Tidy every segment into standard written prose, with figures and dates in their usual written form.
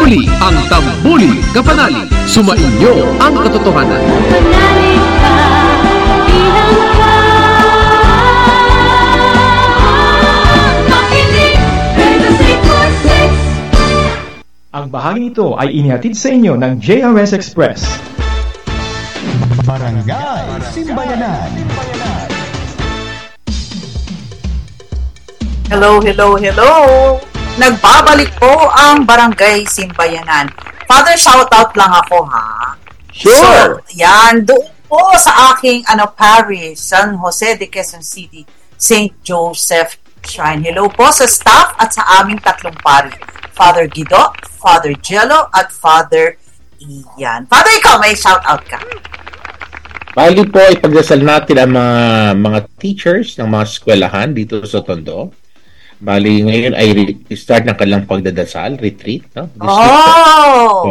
muli ang Tambuli Kapanali. Sumainyo ang katotohanan. Panalig ka, bilang ka. Makinig, 96.6. Ang bahaging ito ay inihatid sa inyo ng JRS Express. Barangay Simbayanan. Hello. Nagbabalik po ang Barangay Simbayanan. Father, shoutout lang ako, ha? Sure. So, yan, doon po sa aking parish, San Jose de Quezon City, St. Joseph Shrine. Hello po sa staff at sa aming tatlong pari. Father Guido, Father Jello, at Father Ian. Father, ikaw, may shoutout ka. Bali po, ipagdasal natin ang mga teachers ng mga eskwelahan dito sa Tondo. Bali, ngayon ay start ng kanilang pagdadasal, retreat, no? So,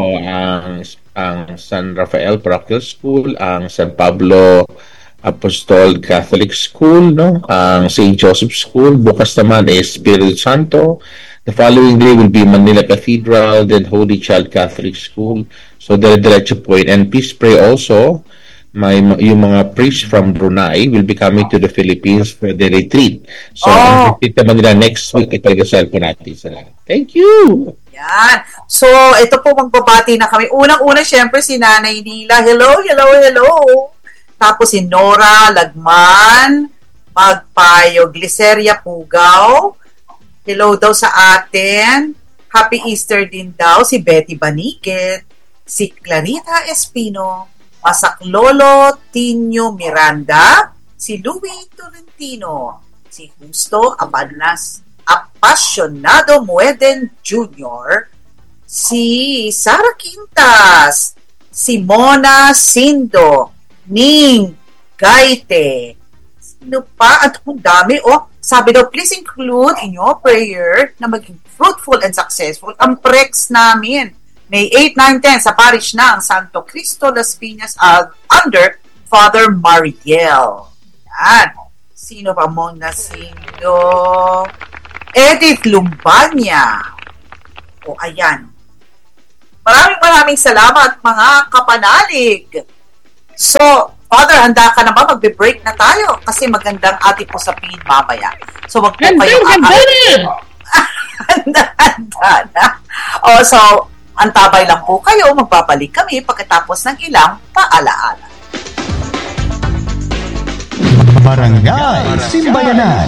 ang San Rafael Parochial School, ang San Pablo Apostol Catholic School, no? Ang St. Joseph School, bukas naman ay Espiritu Santo. The following day will be Manila Cathedral, then Holy Child Catholic School. So, dire-diretso po yun. And please pray also, yung mga priests from Brunei will be coming to the Philippines for the retreat. So, ang retreat naman nila next week, ipag-asal po natin sila. Thank you! Yan. So, ito po, magbabati na kami. Unang-una, syempre, si Nanay Nila. Hello. Tapos si Nora Lagman, Magpayo, Gliceria Pugaw. Hello daw sa atin. Happy Easter din daw si Betty Banigit, si Clarita Espino, Masaklolo Tinyo Miranda, si Louie Tolentino, si Justo Apasionado Mueden Jr., si Sara Quintas, si Mona Sindo, Ning Gaite, sino pa? At kung dami, sabi daw, please include in your prayer na maging fruitful and successful ang prex namin. May 8, 9, 10 sa parish ng Santo Cristo Las Piñas under Father Mariel. Yan. Sino pa mong nasindo? Edith Lumbanya. Ayan. Maraming salamat mga kapanalig. So, Father, handa ka na ba? Magbe-break na tayo kasi magandang ating usapin mamaya. So, wag po kayong handa na. So, antabay lang po kayo, magbabalik kami pagkatapos ng ilang paalaala. Barangay Simbayanan.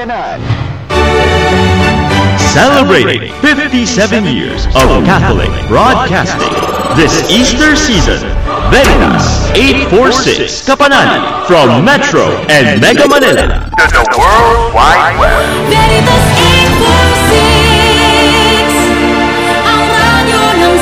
Celebrating 57 years of Catholic broadcasting this Easter season. Veritas 846 Kapanani from Metro and Mega Manila to the World Wide Web. Veritas 846, ang radyo ng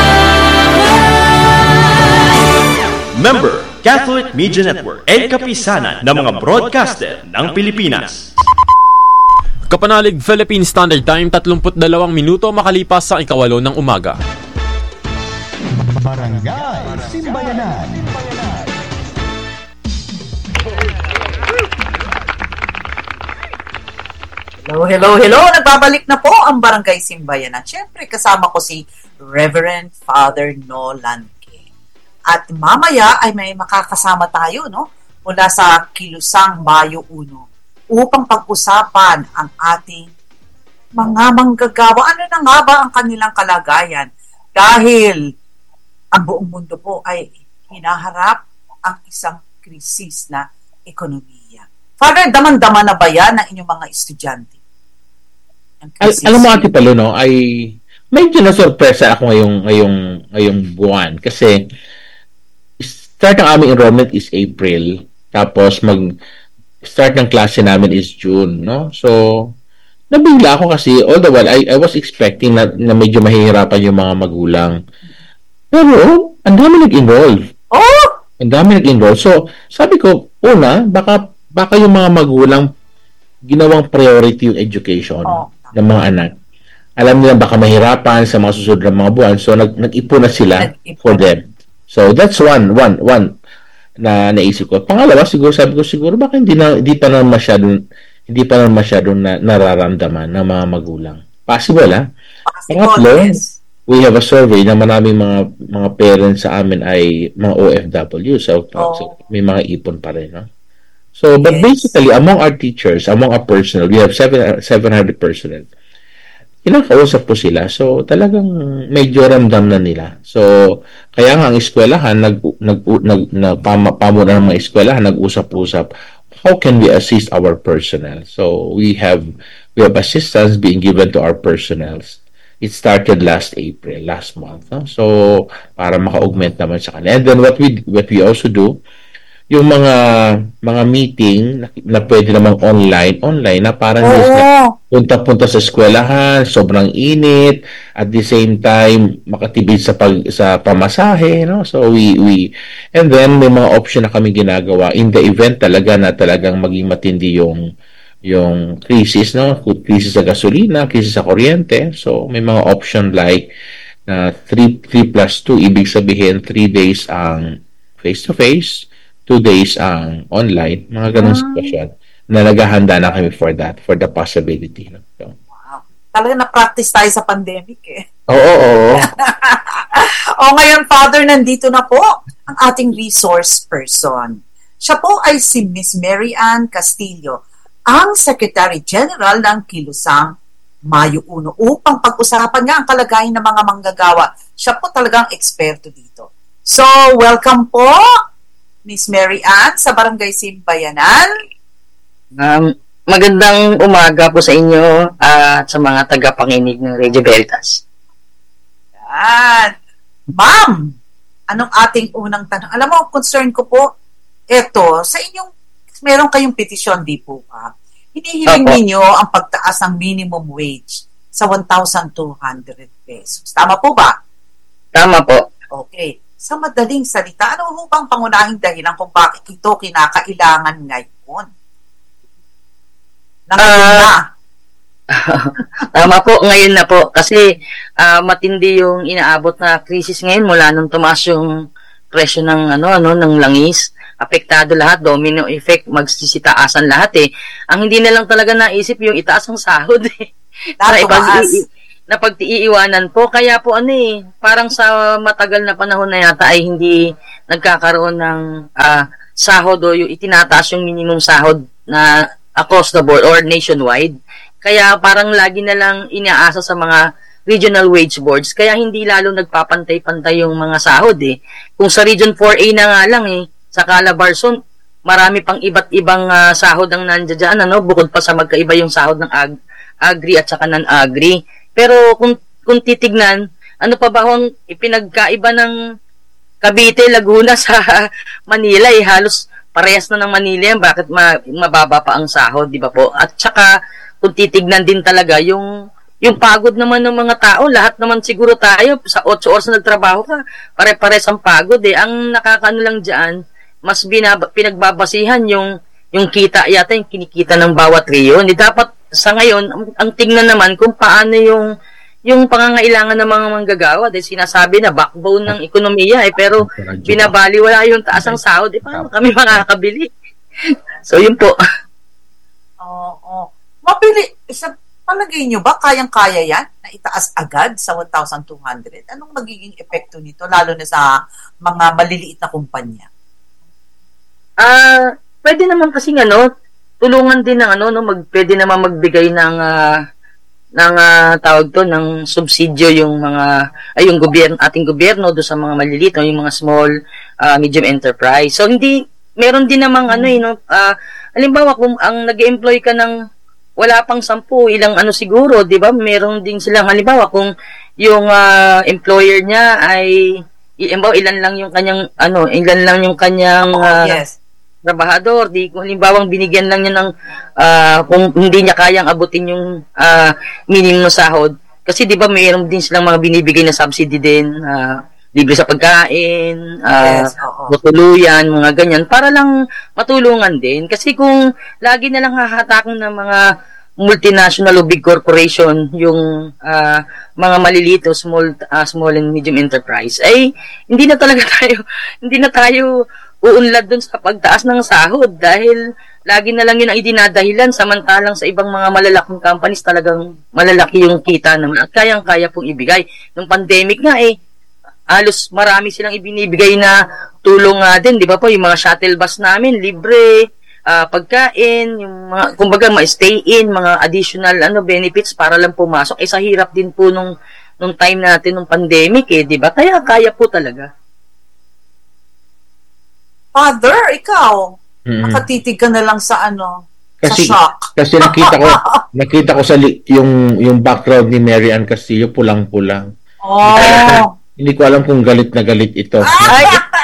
simbahan. Member, Catholic Media Network and kapisanan ng mga broadcaster ng Pilipinas. Kapanalig Philippine Standard Time, 32 minuto makalipas sa 8:08 ng umaga. Barangay Simbayanan. Hello. Nagbabalik na po ang Barangay Simbayanan. Siyempre, kasama ko si Reverend Father Nolan K. At mamaya ay may makakasama tayo, no? Mula sa Kilusang Mayo 1 upang pag-usapan ang ating mga manggagawa. Ano na nga ba ang kanilang kalagayan? Dahil ang buong mundo po ay hinaharap ang isang krisis na ekonomiya. Father, daman-daman na ba yan ng inyong mga estudyante? Alam mo, Ate Palo, no, ay medyo na-surpresa ako ngayong buwan kasi start ng aming enrollment is April, tapos start ng klase namin is June, no? So, nabigla ako kasi all the while I was expecting na medyo mahihirapan yung mga magulang. Pero, ang dami nag-enroll. Ang dami nag-enroll. So, sabi ko, una, baka yung mga magulang ginawang priority yung education ng mga anak. Alam nila baka mahirapan sa mga susunod na mga buwan. So, nag-ipon na sila for them. So, that's one na naisip ko. Pangalawa, sabi ko siguro baka hindi pa naman masyadong nararamdaman ng mga magulang. Possible, ha? Pangatlo, we have a survey na maraming mga parents sa amin ay mga OFW. So may mga ipon pa rin, no? So, but basically, among our teachers, among our personnel, we have 700 personnel. Kinakausap po sila. So, talagang medyo ramdam na nila. So, kaya nga ang eskwelahan, pamuna ng mga eskwelahan, nag-usap-usap, how can we assist our personnel? So, we have assistance being given to our personnels. It started last month. No? So, para maka-augment naman sa kanila. And then, what we also do, yung mga meeting na pwede namang online na parang punta-punta sa eskwelahan, sobrang init, at the same time makatipid sa pamasahe, no? So and then may mga option na kami ginagawa in the event talaga na talagang maging matindi yung crisis, no? Crisis sa gasolina, crisis sa kuryente. So may mga option like 3+2, ibig sabihin 3 days ang face-to-face, 2 days ang online, mga ganung sitwasyon na naghahanda na kami for the possibility. No? So, wow. Talaga na-practice tayo sa pandemic eh. Oo. Ngayon, Father, nandito na po ang ating resource person. Siya po ay si Miss Mary Ann Castillo, ang Secretary General ng Kilusang Mayo 1, upang pag-usapan nga ang kalagayan ng mga manggagawa. Siya po talagang eksperto dito. So, welcome po, Miss Mary Ann, sa Barangay Simbayanan. Magandang umaga po sa inyo at sa mga tagapanginig ng Radio Veritas. Yan. Ma'am, anong ating unang tanong? Alam mo, concern ko po, eto, sa inyong, meron kayong petisyon, di po ba? Hinihiling ninyo ang pagtaas ng minimum wage sa 1,200 pesos. Tama po ba? Tama po. Okay. Sa madaling salita, ano ho bang pangunahing dahilan kung bakit ito kinakailangan ngayon? Tama po, ngayon na po. Kasi matindi yung inaabot na krisis ngayon mula nung tumaas yung presyo ng ng langis. Apektado lahat, domino effect, magsisitaasan lahat eh. Ang hindi na lang talaga naisip yung itaas ang sahod eh. Napagtiiiwanan po, kaya po parang sa matagal na panahon na yata ay hindi nagkakaroon ng sahod o yung itinataas yung minimum sahod na across the board or nationwide. Kaya parang lagi na lang inaasa sa mga regional wage boards, kaya hindi lalo nagpapantay-pantay yung mga sahod eh. Kung sa Region 4A na nga lang sa Calabarzon, marami pang iba't ibang sahod ang nandiyan, bukod pa sa magkaiba yung sahod ng agri at saka non-agri. Pero kung titignan, ano pa ba ang ipinagkaiba ng Cavite, Laguna sa Manila halos parehas na ng Manila yan, bakit mababa pa ang sahod, di ba po? At saka kung titignan din talaga yung pagod naman ng mga tao, lahat naman siguro tayo sa 8 oras na nagtrabaho ka, pare-pares ang pagod ang nakakaano lang diyan, mas pinagbabasihan yung kita yata, yung kinikita ng bawat riyo. Hindi dapat sa ngayon, ang tingnan naman kung paano yung pangangailangan ng mga manggagawa, dahil sinasabi na backbone ng ekonomiya pero binabaliwala yung taas ng sahod, paano kami makakabili? So yun po. Oo. Mapili, sa palagay nyo ba kayang-kaya yan na itaas agad sa 1,200? Anong magiging epekto nito lalo na sa mga maliliit na kumpanya? Pwede naman kasi tulungan din ng pwede naman magbigay ng tawag to ng subsidyo yung yung ating gobyerno do sa mga maliliit yung mga small medium enterprise. So meron din namang halimbawa kung ang nag-employ ka ng wala pang 10, ilang siguro, 'di ba? Meron din silang halimbawa kung yung employer niya ay ilan lang yung kanyang yes, trabahador, kung halimbawa binigyan lang niya ng kung hindi niya kayang abutin yung minimum sahod, kasi 'di ba mayroon din silang mga binibigay na subsidy din, libre sa pagkain, tuluyan, mga ganyan, para lang matulungan din. Kasi kung lagi na lang hahatakin ng mga multinational o big corporation yung mga malilito, small and medium enterprise, ay hindi na tayo uunlad dun sa pagtaas ng sahod, dahil lagi na lang yun ang idinadahilan, samantalang sa ibang mga malalaking companies talagang malalaki yung kita naman at kayang-kaya pong ibigay. Nung pandemic nga halos marami silang ibinibigay na tulong nga din, di ba po, yung mga shuttle bus namin, libre, pagkain, yung mga, kumbaga, ma-stay in, mga additional benefits para lang pumasok. Sa hirap din po nung time natin, nung pandemic, di ba? Kaya po talaga. Father, ikaw, nakatitig ka na lang sa kasi, sa shock. Kasi nakita ko sa yung background ni Mary Ann Castillo, pulang-pulang. Oh. Hindi ko alam kung galit na galit ito. Ay!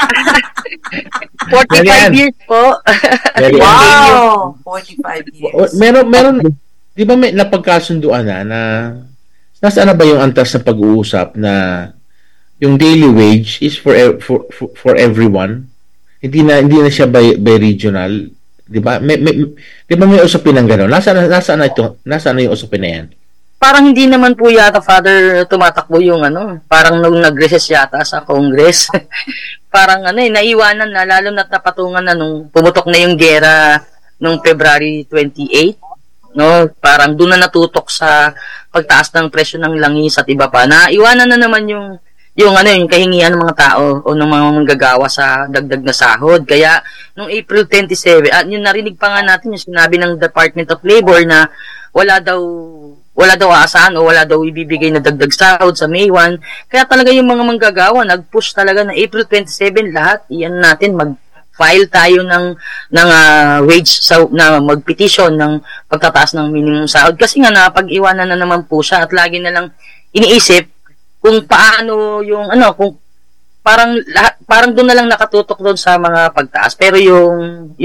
45 years po. Wow! 45 years. Meron, di ba may napagkasunduan na nasaan na ba yung antas na pag-uusap na yung daily wage is for everyone? Hindi na siya by regional, di ba? Di ba may usapin ng gano'n? Nasaan na yung usapin na yan? Parang hindi naman po yata, Father, tumatakbo yung parang nung nag-recess yata sa Congress. Parang naiwanan na, lalo na napatungan na nung pumutok na yung gera nung February 28, no? Parang doon na natutok sa pagtaas ng presyo ng langis at iba pa. Naiwanan na naman yung kahingian ng mga tao o ng mga manggagawa sa dagdag na sahod. Kaya nung April 27, at yung narinig pa nga natin yung sinabi ng Department of Labor na wala daw aasahan o wala daw ibibigay na dagdag sahod sa May 1. Kaya talaga yung mga manggagawa nag-push talaga na April 27 lahat iyan natin mag-file tayo ng wage na mag-petition ng pagtataas ng minimum sahod kasi nga napag-iwanan na naman po siya at lagi na lang iniisip kung paano yung kung parang doon na lang nakatutok doon sa mga pagtaas pero yung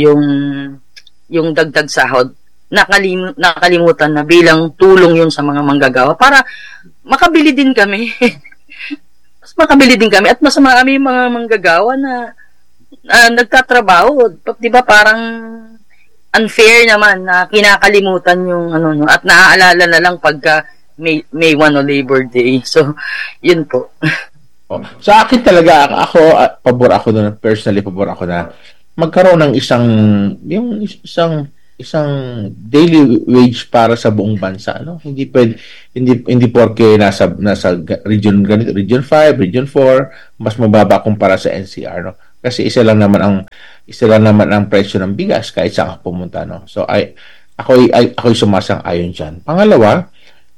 dagdag sahod nakalimutan na bilang tulong yun sa mga manggagawa para makabili din kami. Mas makabili din kami at mas marami mga manggagawa na nagtatrabaho. Di ba parang unfair naman na kinakalimutan yung at naaalala na lang pagka May 1 o Labor Day. So, yun po. Sa akin talaga, pabor ako na magkaroon ng isang daily wage para sa buong bansa, hindi porke nasa region ganito, region 5, region 4 mas mababa kumpara sa NCR, kasi isa lang naman ang presyo ng bigas kahit saan ka pumunta, so ako'y sumasang-ayon diyan. Pangalawa,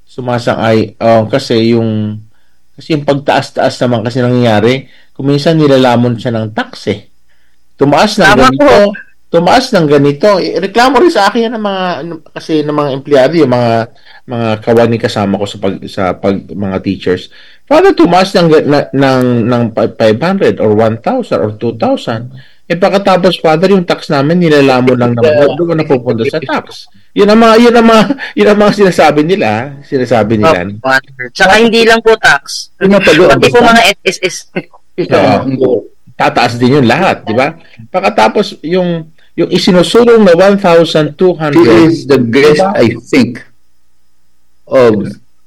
kasi yung pagtaas-taas naman kasi nangyayari, kuminsan nilalamon siya ng tax tumaas ng ganito. Reklamo rin sa akin ng mga empleyado, yung mga kawani kasama ko sa mga teachers. Para tumaas ng 500 or 1,000 or 2,000. Pagkatapos, Father, yung tax namin nilalamon lang naman. Doon na pupunta sa tax. Yun ang mga sinasabi nila. Tsaka hindi lang po tax. Pati po mga SSS. Tataas din yun lahat, di ba? Pagkatapos, yung isinusulong na 1,200 is the best, I think, of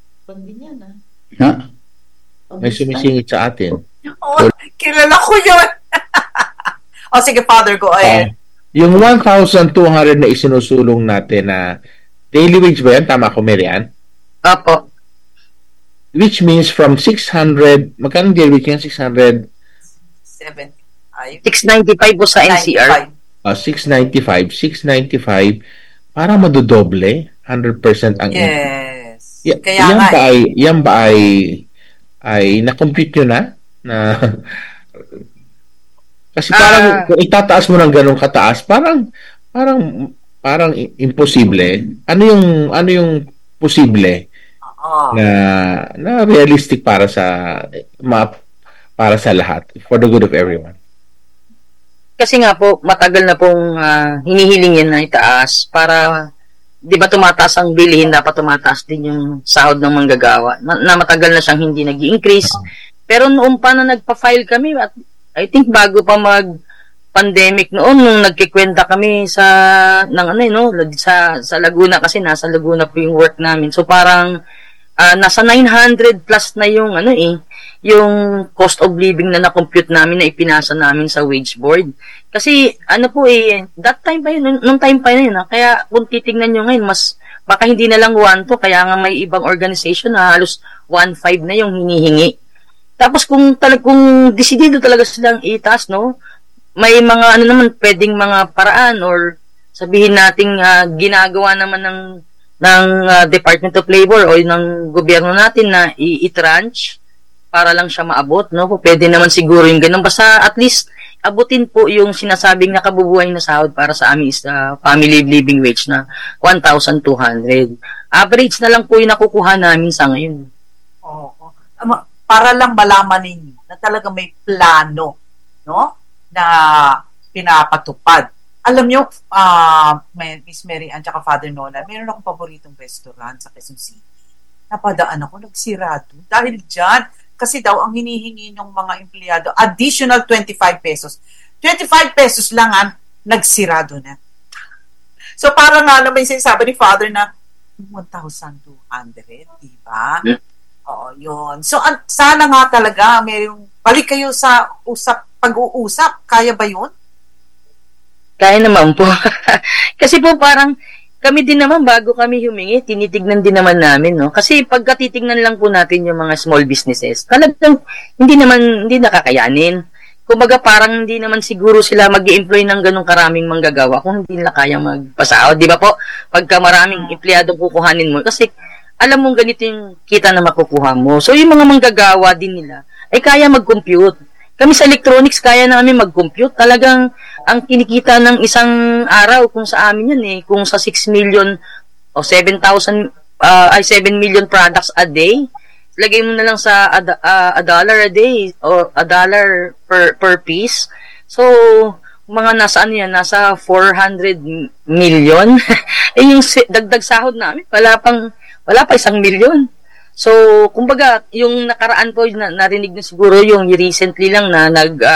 may sumisingit sa atin. Kilala ko yun. Sige, Father, go ahead. Yung 1,200 na isinusulong natin na daily wage ba yan? Tama ko, Mary Ann? Apo. Which means from 600, magkano daily wage yan? 695 po sa NCR. 695 para madodoble 100% ang yes. Yan ba ay na-compute nyo na kasi parang kung itataas mo ng ganong kataas parang imposible. Ano yung posible na realistic para sa lahat, for the good of everyone? Kasi nga po, matagal na pong hinihiling yan na itaas para, di ba tumataas ang bilihin, dapat tumataas din yung sahod ng manggagawa. Na matagal na siyang hindi nag-i-increase. Pero noon pa na nagpa-file kami, at I think bago pa mag-pandemic noon, nung nagkikwenta kami sa Laguna, kasi nasa Laguna po yung work namin. So parang, nasa 900 plus na yung yung cost of living na na-compute namin na ipinasa namin sa wage board. Kasi ano po that time pa yun, nung time pa yun, kaya kung titignan nyo ngayon, mas baka hindi na lang 1 to, kaya nga may ibang organization na halos 1.5 na yung hinihingi. Tapos kung desidido talaga silang itaas, no, may mga ano naman pwedeng mga paraan or sabihin nating ginagawa naman ng Department of Labor o ng gobyerno natin na i-tranche para lang siya maabot, no? Pwede naman siguro yung ganun. Basta at least abutin po yung sinasabing nakabubuhay na sahod para sa amin is family living wage na 1,200. Average na lang po yung nakukuha namin sa ngayon. Oo. Para lang malaman ninyo na talaga may plano, no? Na pinapatupad. Alam nyo, Miss Mary Ann at Father Nolan, meron akong paboritong restaurant sa Quezon City. Napadaan ako, nagsirado. Dahil dyan, kasi daw ang hinihingi ng mga empleyado, additional 25 pesos. 25 pesos lang nagsirado na. So parang nga naman yung sinasabi ni Father na 1,200, diba? Yeah. Oo, yun. So sana nga talaga, balik kayo sa pag-uusap. Kaya ba yun? Kaya naman po. Kasi po parang kami din naman bago kami humingi, tinitignan din naman namin, no? Kasi pagka titignan lang po natin yung mga small businesses, talagang hindi nakakayanin. Kumbaga parang hindi naman siguro sila mag-i-employ ng ganung karaming manggagawa kung hindi nila kayang magpasahod, di ba po? Pagka maraming empleyado kukuhanin mo, kasi alam mong ganito yung kita na makukuha mo. So yung mga manggagawa din nila ay kaya mag-compute. Kami sa electronics, kaya namin mag-compute. Talagang ang kinikita ng isang araw kung sa amin yan kung sa 6 million o 7 million products a day, lagay mo na lang sa $1 a day o $1 per piece. So, mga nasa nasa 400 million. Yung dagdag sahod namin, wala pa 1 million. So, kumbaga, yung nakaraan po, narinig na siguro yung recently lang na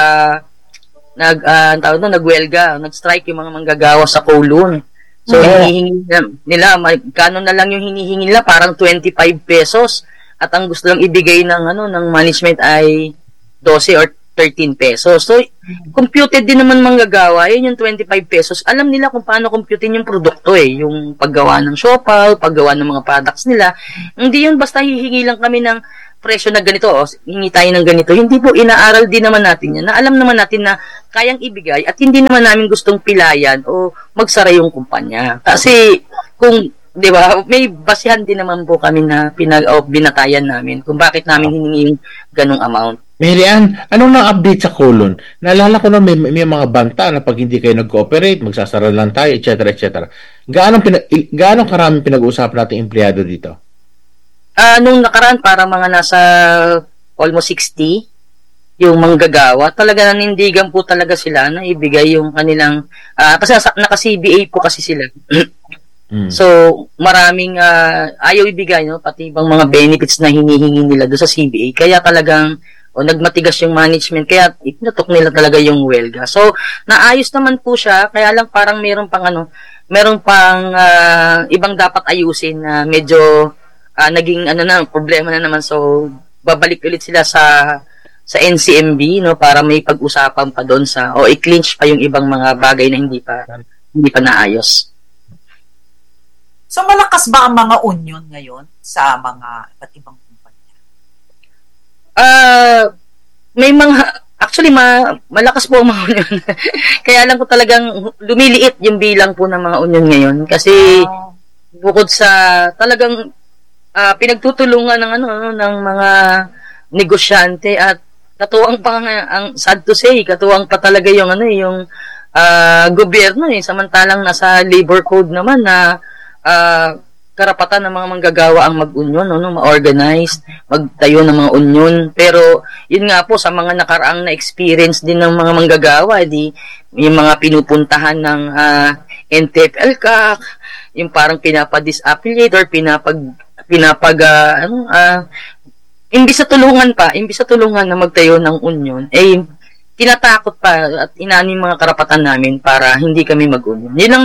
nagwelga, nag-strike yung mga manggagawa sa Kowloon. So, hinihingi nila, magkano na lang yung hinihingi nila, parang 25 pesos. At ang gusto lang ibigay ng management ay 12 or 13 pesos. So, computed din naman manggagawa, yun yung 25 pesos. Alam nila kung paano computein yung produkto yung paggawa ng siopaw, paggawa ng mga products nila. Hindi yun basta hihingi lang kami ng presyo na ganito, hingi tayo ng ganito. Hindi po, inaaral din naman natin yan, na alam naman natin na kayang ibigay at hindi naman namin gustong pilayan o magsara yung kumpanya. Kasi, di ba, may basihan din naman po kami na binatayan namin kung bakit namin hiningi yung ganong amount. Mary Ann, anong na-update sa Kowloon? Naalala ko na may mga banta na pag hindi kayo nag-cooperate, magsasara lang tayo, etc. etc. Gaano karaming pinag-uusapan natin empleyado dito? Nung nakaraan, para mga nasa almost 60, yung manggagawa, talaga nanindigan po talaga sila na ibigay yung kanilang, kasi naka-CBA po kasi sila. So, maraming ayaw ibigay, no? Pati ibang mga benefits na hinihingi nila doon sa CBA. Kaya talagang nagmatigas yung management, kaya ipinatok nila talaga yung welga. So, naayos naman po siya, kaya lang parang meron pang ibang dapat ayusin na medyo naging problema na naman. So, babalik ulit sila sa NCMB, no, para may pag-usapan pa doon i-clinch pa yung ibang mga bagay na hindi pa naayos. So, malakas ba ang mga union ngayon sa mga iba't ibang kumpanya? May actually, malakas po ang mga union. Kaya lang ko talagang lumiliit yung bilang po ng mga union ngayon. Kasi, bukod sa talagang pinagtutulungan ng mga negosyante at katuwang pa ang sad to say, katuwang pa talaga yung gobyerno samantalang nasa labor code naman na karapatan ng mga manggagawa ang mag-union, ma-organize, magtayo ng mga union. Pero yun nga po, sa mga nakaraang na experience din ng mga manggagawa, yung mga pinupuntahan ng NTFL-CAC, yung parang pinapa-disaffiliate or imbis sa tulungan na magtayo ng union, tinatakot pa at inaano yung mga karapatan namin para hindi kami mag-union. Yun ang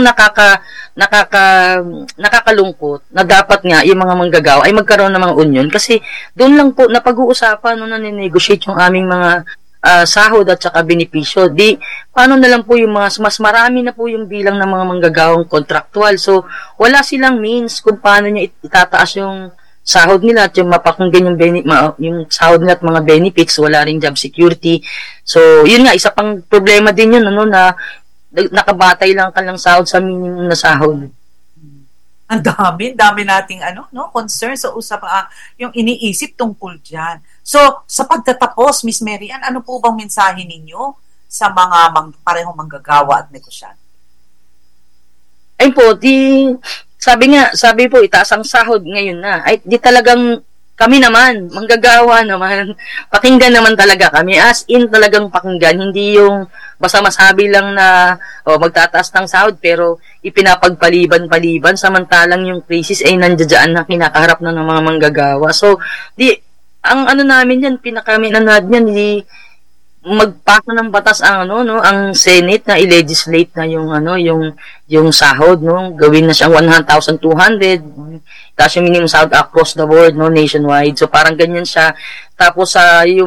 nakakalungkot na dapat nga yung mga manggagawa ay magkaroon ng mga union kasi doon lang po napag-uusapan na ninegotiate yung aming mga sahod at saka benepisyo. Di, paano na lang po yung mas marami na po yung bilang ng mga manggagawang kontraktual. So, wala silang means kung paano niya itataas yung sahod nila at yung mapakinggan yung sahod nila at mga benefits, wala ring job security. So, yun nga, isa pang problema din yun, na nakabatay lang ka lang sahod sa minimum na sahod. Ang dami nating concern sa yung iniisip tungkol diyan. So, sa pagtatapos, Miss Mary Ann, ano po bang mensahe ninyo sa mga parehong manggagawa at negosyante? Ay po, sabi po, itaas ang sahod ngayon na. Ay, di talagang kami naman, manggagawa naman, pakinggan naman talaga kami. As in talagang pakinggan, hindi yung basta masabi lang na magtataas ng sahod pero ipinapagpaliban-paliban samantalang yung crisis ay nandiyan na kinakaharap na ng mga manggagawa. So, ang namin yan, pinakaminanad yan, magpasa ng batas ang Senate na i-legislate na yung sahod, gawin na siyang 100,200, tapos yung minimum sahod across the board, nationwide. So parang ganyan siya. Tapos yung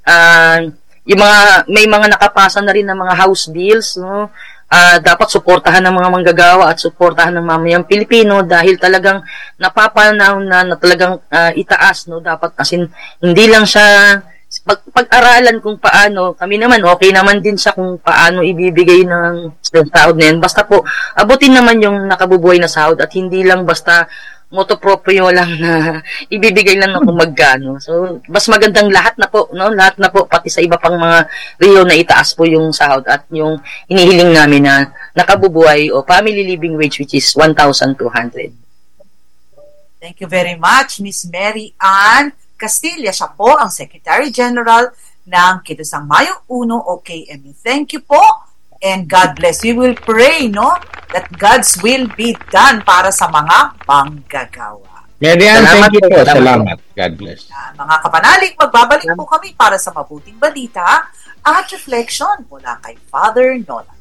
may mga nakapasa na rin ng mga house bills, dapat suportahan ng mga manggagawa at suportahan ng mamayang Pilipino dahil talagang napapanahon na talagang itaas, dapat asin hindi lang siya pag-aralan kung paano. Kami naman okay naman din sa kung paano ibibigay ng sahod na yan. Basta po abutin naman yung nakabubuhay na sahod at hindi lang basta motoproprio lang na ibibigay lang na kung magkano. So, mas magandang lahat na po, pati sa iba pang mga Rio na itaas po yung sahod at yung hinihiling namin na nakabubuhay o family living wage which is 1,200. Thank you very much, Miss Mary Ann Castilla. Siya po ang Secretary General ng Kilusang Mayo 1 o KME. Thank you po and God bless. We will pray, that God's will be done para sa mga manggagawa. Mary Ann, thank you po. Salamat. God bless. Mga kapanalig, magbabalik po kami para sa mabuting balita at reflection mula kay Father Nolan.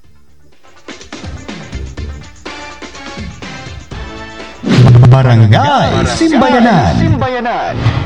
Barangay Simbayanan.